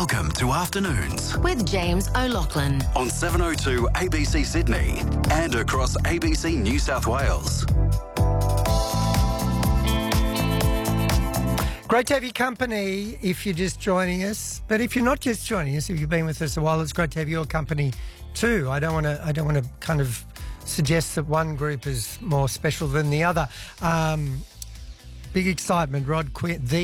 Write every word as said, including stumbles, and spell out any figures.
Welcome to Afternoons with James O'Loughlin on seven oh two A B C Sydney and across A B C New South Wales. Great to have your company if you're just joining us. But if you're not just joining us, if you've been with us a while, it's great to have your company too. I don't want to I don't want to kind of suggest that one group is more special than the other. Um, big excitement, Rod Quinn, the